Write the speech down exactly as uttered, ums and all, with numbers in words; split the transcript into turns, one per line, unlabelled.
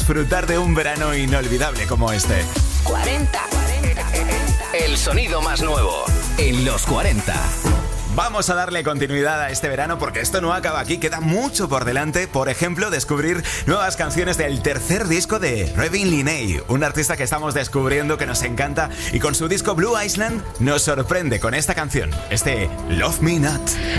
disfrutar de un verano inolvidable como este.
cuarenta.
El sonido más nuevo en los cuarenta.
Vamos a darle continuidad a este verano porque esto no acaba aquí, queda mucho por delante. Por ejemplo, descubrir nuevas canciones del tercer disco de Ravin Linney, un artista que estamos descubriendo que nos encanta y con su disco Blue Island nos sorprende con esta canción, este Love Me Not.